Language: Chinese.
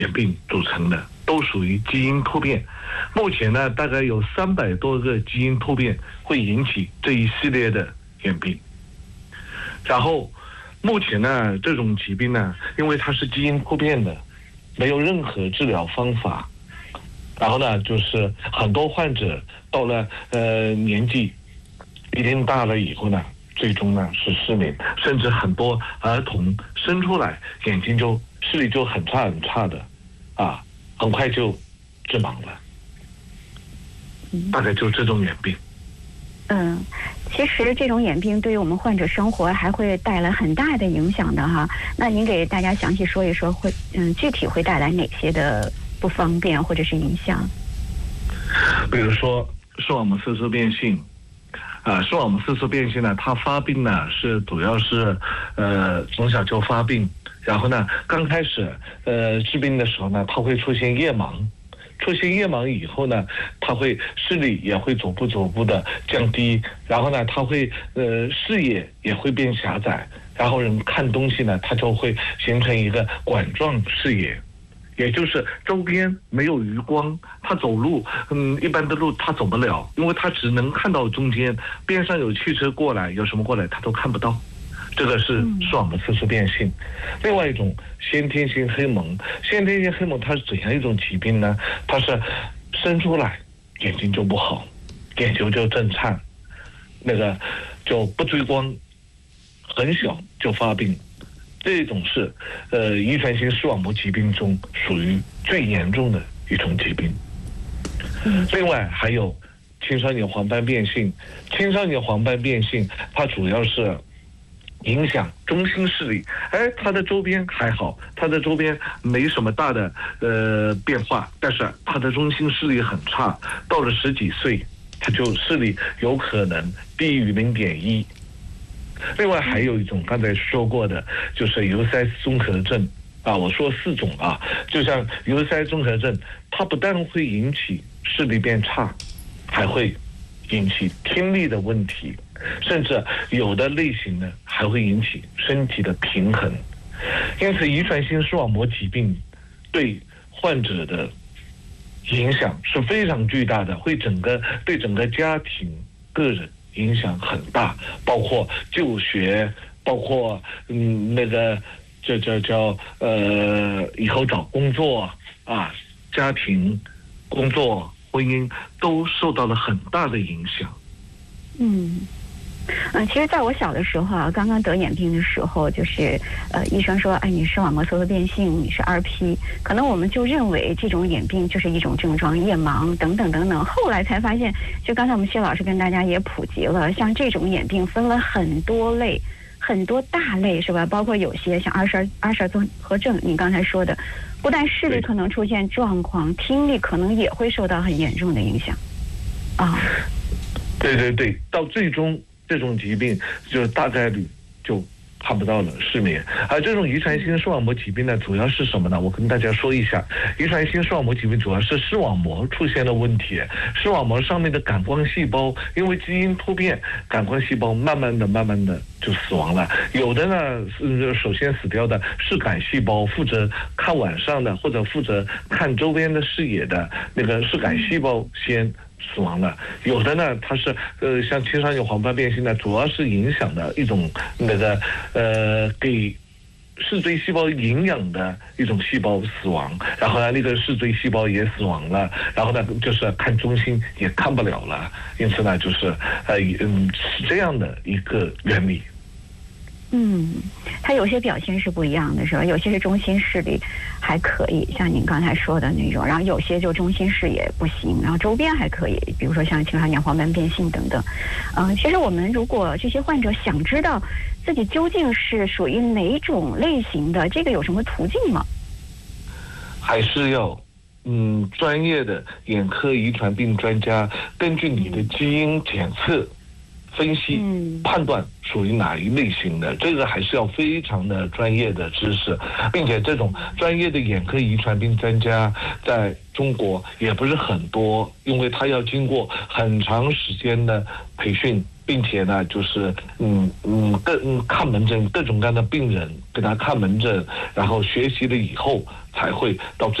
眼病组成的，都属于基因突变。目前呢，大概有300多个基因突变会引起这一系列的眼病。然后，目前呢，这种疾病呢，因为它是基因突变的，没有任何治疗方法。然后呢，就是很多患者到了年纪一定大了以后呢，最终呢是失明，甚至很多儿童生出来眼睛就视力就很差很差的，很快就致盲了。大概就这种眼病。 其实这种眼病对于我们患者生活还会带来很大的影响的哈。那您给大家详细说一说会具体会带来哪些的不方便或者是影响？ 比如说视网膜色素变性。视网膜色素变性呢，它发病呢是主要是从小就发病，然后呢刚开始治病的时候呢，它会出现夜盲。出现夜盲以后呢，它会视力也会逐步的降低，然后呢，它会视野也会变狭窄，然后人看东西呢，它就会形成一个管状视野，也就是周边没有余光，他走路一般的路他走不了，因为他只能看到中间，边上有汽车过来，有什么过来他都看不到。这个是视网膜色素变性。另外一种先天性黑蒙，先天性黑蒙它是怎样一种疾病呢？它是生出来眼睛就不好，眼球就震颤，那个就不追光，很小就发病。这种是遗传性视网膜疾病中属于最严重的一种疾病。另外还有青少年黄斑变性，青少年黄斑变性它主要是影响中心视力，它的周边还好，它的周边没什么大的变化，但是它的中心视力很差，到了10几岁，它就视力有可能低于0.1。另外还有一种刚才说过的，就是尤塞斯综合症我说4种就像尤塞综合症，它不但会引起视力变差，还会引起听力的问题，甚至有的类型呢还会引起身体的平衡。因此遗传性视网膜疾病对患者的影响是非常巨大的，会对整个家庭个人影响很大，包括就学，包括那个这叫以后找工作家庭工作婚姻都受到了很大的影响。 其实在我小的时候刚刚得眼病的时候，就是医生说你视网膜色素变性，你是RP，可能我们就认为这种眼病就是一种症状，夜盲等等等等。后来才发现，就刚才我们谢老师跟大家也普及了，像这种眼病分了很多类，很多大类是吧？包括有些像阿什尔综合症，你刚才说的，不但视力可能出现状况，听力可能也会受到很严重的影响对，到最终这种疾病就大概率就看不到了，失明。而这种遗传性视网膜疾病呢，主要是什么呢？我跟大家说一下，遗传性视网膜疾病主要是视网膜出现了问题，视网膜上面的感光细胞因为基因突变，感光细胞慢慢的就死亡了。有的呢，首先死掉的视感细胞，负责看晚上的或者负责看周边的视野的那个视感细胞先死亡了。有的呢，它是像青少年黄斑变性呢，主要是影响的一种那个给视锥细胞营养的一种细胞死亡，然后呢，那个视锥细胞也死亡了，然后呢，就是看中心也看不了了，因此呢，就是是这样的一个原理。 它有些表现是不一样的，是吧？有些是中心视力还可以，像您刚才说的那种，然后有些就中心视野不行，然后周边还可以，比如说像青少年黄斑变性等等。其实我们如果这些患者想知道自己究竟是属于哪种类型的，这个有什么途径吗？ 还是要专业的眼科遗传病专家根据你的基因检测分析、判断属于哪一类型的，这个还是要非常的专业的知识，并且这种专业的眼科遗传病专家在中国也不是很多，因为他要经过很长时间的培训，并且呢，就是看门诊各种各样的病人给他看门诊，然后学习了以后才会到最